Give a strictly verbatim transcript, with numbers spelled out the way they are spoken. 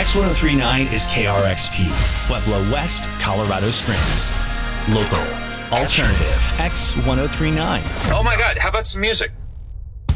X one oh three point nine is K R X P, Pueblo West, Colorado Springs. Local, alternative, X one oh three point nine. Oh my God, how about some music?